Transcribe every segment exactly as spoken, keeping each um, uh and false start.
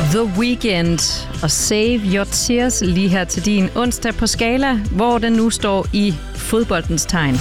The Weeknd og Save Your Tears lige her til din onsdag på Skala, hvor den nu står i fodboldens tegn.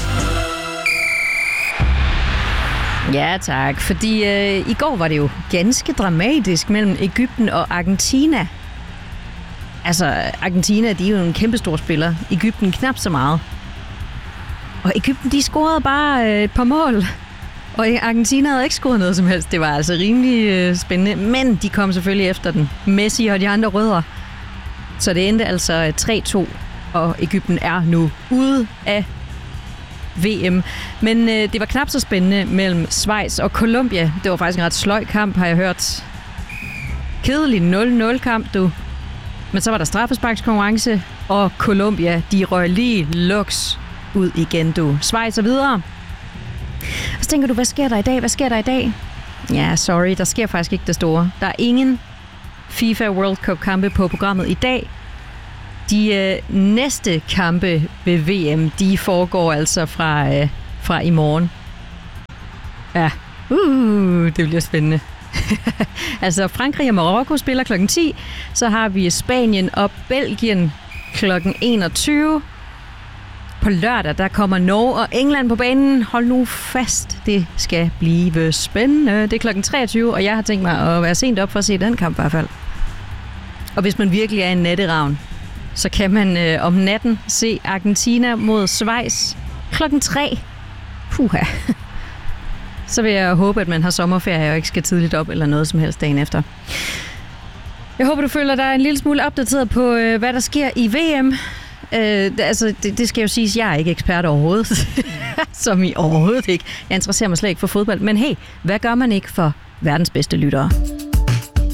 Ja tak, fordi øh, i går var det jo ganske dramatisk mellem Egypten og Argentina. Altså, Argentina, de er jo en kæmpestor spiller. Egypten knap så meget. Og Egypten, de scorede bare øh, et par mål. Og Argentina havde ikke scoret noget som helst. Det var altså rimelig øh, spændende. Men de kom selvfølgelig efter den. Messi og de andre rødder. Så det endte altså tre to. Og Egypten er nu ude af V M. Men øh, det var knap så spændende mellem Schweiz og Colombia. Det var faktisk en ret sløj kamp, har jeg hørt. Kedelig nul nul kamp, du. Men så var der straffesparkskonkurrence, og Colombia, de røg lige luks ud igen, du. Schweiz og videre. Og så tænker du, hvad sker der i dag? Hvad sker der i dag? Ja, sorry, der sker faktisk ikke det store. Der er ingen FIFA World Cup-kampe på programmet i dag. De øh, næste kampe ved V M, de foregår altså fra, øh, fra i morgen. Ja, uh, det bliver spændende. Altså, Frankrig og Marokko spiller klokken ti. Så har vi Spanien og Belgien klokken enogtyve. På lørdag, der kommer Norge og England på banen. Hold nu fast, det skal blive spændende. Det er klokken treogtyve, og jeg har tænkt mig at være sent op for at se den kamp i hvert fald. Og hvis man virkelig er en natteravn, så kan man øh, om natten se Argentina mod Schweiz klokken tre. Puha. Så vil jeg håbe, at man har sommerferie og ikke skal tidligt op eller noget som helst dagen efter. Jeg håber, du føler dig en lille smule opdateret på, øh, hvad der sker i V M. Øh, altså, det, det skal jo siges, at jeg er ikke ekspert overhovedet. Som i overhovedet ikke. Jeg interesserer mig slet ikke for fodbold. Men hey, hvad gør man ikke for verdens bedste lyttere?